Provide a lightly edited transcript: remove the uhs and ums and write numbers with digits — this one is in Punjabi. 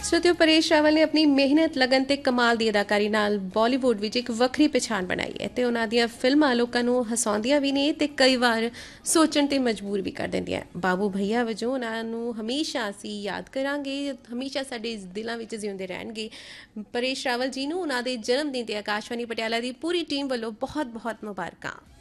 श्रोतियों परेश रावल ने अपनी ਮਿਹਨਤ ਲਗਨ ਤੇ ਕਮਾਲ ਦੀ ਅਦਾਕਾਰੀ ਨਾਲ ਬਾਲੀਵੁੱਡ ਵਿੱਚ ਇੱਕ ਵੱਖਰੀ ਪਛਾਣ ਬਣਾਈ ਹੈ ਤੇ ਉਹਨਾਂ ਦੀਆਂ ਫਿਲਮਾਂ ਲੋਕਾਂ ਨੂੰ ਹਸਾਉਂਦੀਆਂ ਵੀ ਨੇ ਤੇ ਕਈ ਵਾਰ ਸੋਚਣ ਤੇ ਮਜਬੂਰ ਵੀ ਕਰ ਦਿੰਦੀਆਂ। ਬਾਬੂ ਭਈਆ ਵਜੋਂ ਉਹਨਾਂ ਨੂੰ ਹਮੇਸ਼ਾ ਅਸੀਂ ਯਾਦ ਕਰਾਂਗੇ, ਹਮੇਸ਼ਾ ਸਾਡੇ ਦਿਲਾਂ ਵਿੱਚ ਜਿਉਂਦੇ ਰਹਿਣਗੇ। ਪਰੇਸ਼ ਰਾਵਲ ਜੀ ਨੂੰ ਉਹਨਾਂ ਦੇ ਜਨਮ ਦਿਨ ਤੇ ਆਕਾਸ਼ਵਾਣੀ ਪਟਿਆਲਾ ਦੀ ਪੂਰੀ ਟੀਮ ਵੱਲੋਂ ਬਹੁਤ ਬਹੁਤ ਮੁਬਾਰਕਾਂ।